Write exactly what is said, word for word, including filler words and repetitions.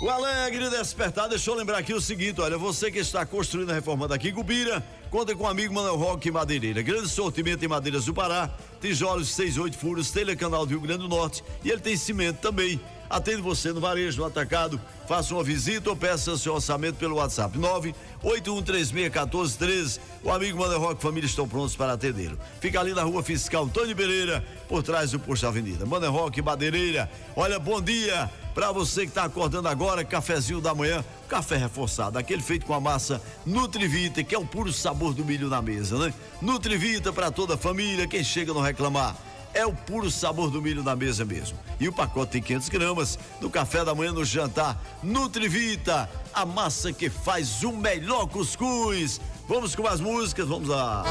O Alegre Despertar, deixa eu lembrar aqui o seguinte, olha, você que está construindo a reforma daqui em Cubira, conta com o amigo Manuel Roque Madeireira, grande sortimento em madeiras do Pará, tijolos seis, oito furos, telha canal do Rio Grande do Norte e ele tem cimento também. Atende você no varejo, no atacado, faça uma visita ou peça seu orçamento pelo WhatsApp nove oito um três seis um quatro um três. O amigo Manuel Roque e família estão prontos para atendê-lo. Fica ali na Rua Fiscal Antônio Pereira, por trás do posto Avenida. Manuel Roque Madeireira, olha, bom dia para você que está acordando agora, cafezinho da manhã, café reforçado, aquele feito com a massa Nutrivita, que é o puro sabor do milho na mesa, né? Nutrivita para toda a família, quem chega não reclamar. É o puro sabor do milho na mesa mesmo. E o pacote tem quinhentas gramas, no café da manhã, no jantar, Nutrivita, a massa que faz o melhor cuscuz. Vamos com as músicas, vamos lá.